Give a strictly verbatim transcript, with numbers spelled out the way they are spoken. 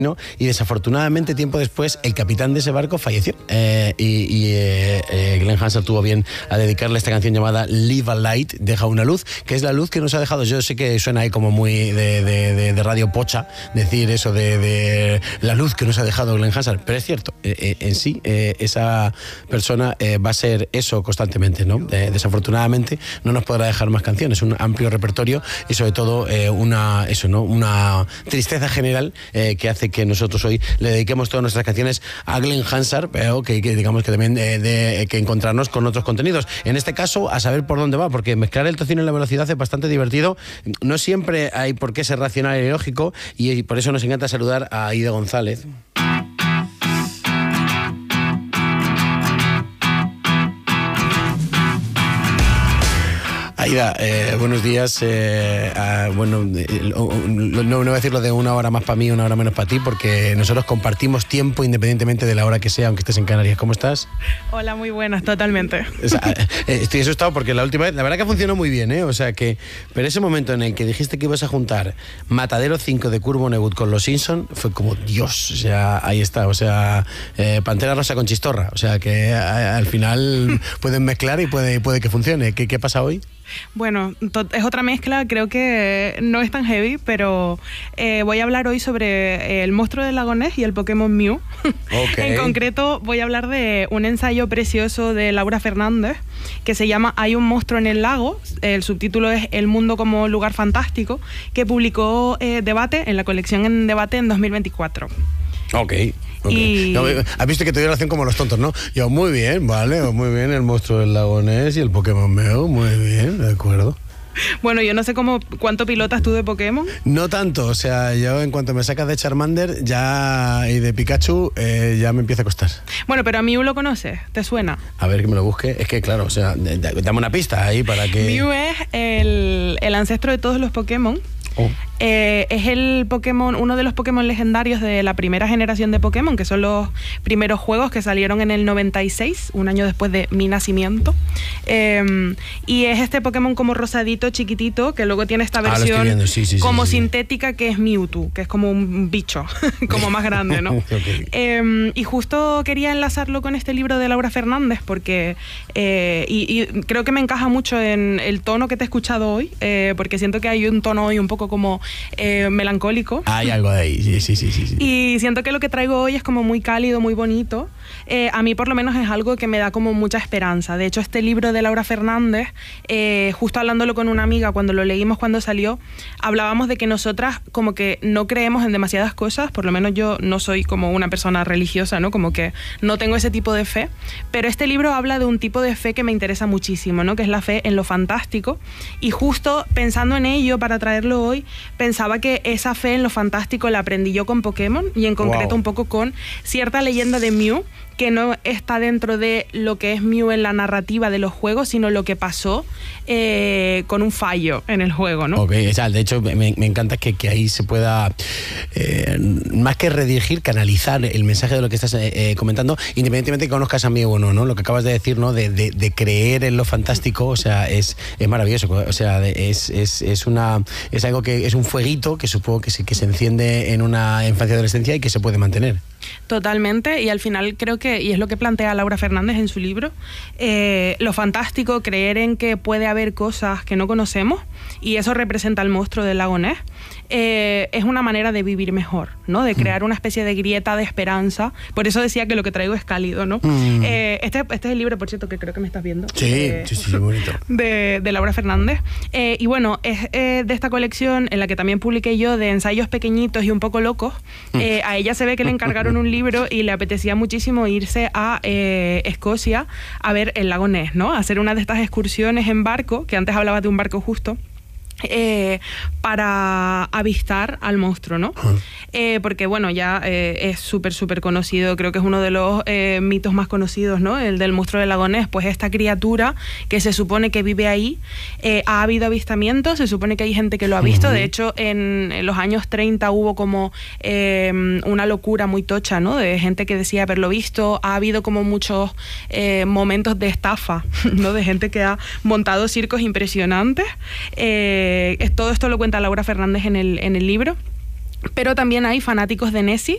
¿no? Y desafortunadamente tiempo después el capitán de ese barco falleció eh, y, y eh, eh, Glen Hansard tuvo bien a dedicarle esta canción llamada Leave a Light, deja una luz, que es la luz que nos ha dejado. Yo sé que suena ahí como muy de, de, de, de radio pocha decir eso de, de la luz que nos ha dejado Glen Hansard, pero es cierto, eh, eh, en sí eh, esa persona eh, va a ser eso constantemente, ¿no? Eh, desafortunadamente no nos podrá dejar más canciones, un amplio repertorio y sobre todo eh, una, eso, ¿no? Una tristeza general eh, que hace que nosotros hoy le dediquemos todas nuestras canciones a Glen Hansard, pero que, que digamos que también de, de, que encontrarnos con otros contenidos. En este caso, a saber por dónde va, porque mezclar el tocino y la velocidad es bastante divertido. No siempre hay por qué ser racional y lógico, y por eso nos encanta saludar a Aida González. Aida, eh, buenos días. Eh, uh, bueno, eh, no, no voy a decirlo de una hora más para mí, una hora menos para ti, porque nosotros compartimos tiempo independientemente de la hora que sea, aunque estés en Canarias. ¿Cómo estás? Hola, muy buenas, totalmente. O sea, eh, estoy asustado porque la última vez, la verdad que funcionó muy bien, ¿eh? O sea que, pero ese momento en el que dijiste que ibas a juntar Matadero cinco de Kurt Vonnegut con Los Simpson, fue como Dios, o sea, ahí está, o sea, eh, Pantera Rosa con Chistorra, o sea que a, al final pueden mezclar y puede, puede que funcione. ¿Qué, qué pasa hoy? Bueno, es otra mezcla, creo que no es tan heavy, pero eh, voy a hablar hoy sobre el monstruo del lago Ness y el Pokémon Mew. Okay. En concreto voy a hablar de un ensayo precioso de Laura Fernández que se llama Hay un monstruo en el lago, el subtítulo es El mundo como lugar fantástico, que publicó eh, Debate en la colección en Debate en dos mil veinticuatro. Ok. Okay. Y... No, has visto que te dio relación como los tontos, ¿no? Yo, muy bien, vale, muy bien, el monstruo del lago Ness y el Pokémon Mew, muy bien, de acuerdo. Bueno, yo no sé cómo cuánto pilotas tú de Pokémon. No tanto, o sea, yo en cuanto me sacas de Charmander ya y de Pikachu eh, ya me empieza a costar. Bueno, pero a Mew lo conoces, ¿te suena? A ver que me lo busque, es que claro, o sea, dame una pista ahí para que... Mew es el, el ancestro de todos los Pokémon. Oh. Eh, es el Pokémon, uno de los Pokémon legendarios de la primera generación de Pokémon, que son los primeros juegos que salieron en el noventa y seis, un año después de mi nacimiento. Eh, y es este Pokémon como rosadito, chiquitito, que luego tiene esta versión ah, sí, sí, como sí, sí, sintética, que es Mewtwo, que es como un bicho, como más grande, ¿no? Okay. Eh, y justo quería enlazarlo con este libro de Laura Fernández, porque eh, y, y creo que me encaja mucho en el tono que te he escuchado hoy, eh, porque siento que hay un tono hoy un poco como eh, melancólico. Hay algo de ahí, sí, sí, sí, sí. Y siento que lo que traigo hoy es como muy cálido, muy bonito. Eh, a mí por lo menos es algo que me da como mucha esperanza. De hecho, este libro de Laura Fernández, eh, justo hablándolo con una amiga cuando lo leímos cuando salió, hablábamos de que nosotras como que no creemos en demasiadas cosas, por lo menos yo no soy como una persona religiosa, ¿no? Como que no tengo ese tipo de fe, pero este libro habla de un tipo de fe que me interesa muchísimo, ¿no? Que es la fe en lo fantástico, y justo pensando en ello para traerlo hoy, pensaba que esa fe en lo fantástico la aprendí yo con Pokémon, y en concreto wow. un poco con cierta leyenda de Mew, que no está dentro de lo que es Mew en la narrativa de los juegos, sino lo que pasó eh, con un fallo en el juego, ¿no? Ok, o sea, de hecho me, me encanta que, que ahí se pueda, eh, más que redirigir, canalizar el mensaje de lo que estás eh, comentando, independientemente de que conozcas a Mew o no, ¿no? Lo que acabas de decir, ¿no? De, de, de creer en lo fantástico, o sea, es, es maravilloso, o sea, es, es, es, una, es algo que es un fueguito que supongo que se, que se enciende en una infancia y adolescencia y que se puede mantener. Totalmente, y al final creo que, y es lo que plantea Laura Fernández en su libro, eh, lo fantástico, creer en que puede haber cosas que no conocemos, y eso representa el monstruo del lago Ness, eh, es una manera de vivir mejor, ¿no? De crear una especie de grieta de esperanza. Por eso decía que lo que traigo es cálido, ¿no? Mm. Eh, este, este es el libro, por cierto, que creo que me estás viendo. Sí, eh, sí, sí, bonito. De, de Laura Fernández. Eh, y bueno, es eh, de esta colección en la que también publiqué yo de ensayos pequeñitos y un poco locos. Eh, a ella se ve que le encargaron un libro y le apetecía muchísimo irse a eh, Escocia a ver el lago Ness, ¿no? A hacer una de estas excursiones en barco, que antes hablaba de un barco justo, Eh, para avistar al monstruo, ¿no? Uh-huh. Eh, porque, bueno, ya eh, es súper, súper conocido, creo que es uno de los eh, mitos más conocidos, ¿no? El del monstruo del lago Ness, pues esta criatura que se supone que vive ahí, eh, ha habido avistamientos, se supone que hay gente que lo ha visto, uh-huh. De hecho, en, en los años treinta hubo como eh, una locura muy tocha, ¿no? De gente que decía haberlo visto, ha habido como muchos eh, momentos de estafa, ¿no? De gente que ha montado circos impresionantes, eh, Eh, todo esto lo cuenta Laura Fernández en el, en el libro. Pero también hay fanáticos de Nessie